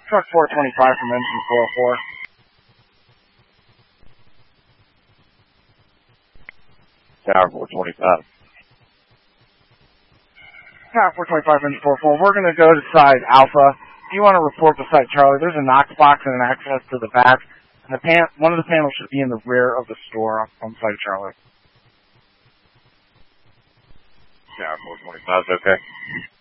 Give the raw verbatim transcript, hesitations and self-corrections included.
Truck four twenty-five from engine four oh four. Tower four twenty-five. Tower four twenty-five, engine four oh four. We're going to go to side Alpha. If you want to report to side Charlie, there's a Knox box and an access to the back. And the pan one of the panels should be in the rear of the store on side Charlie. Tower four twenty-five is okay.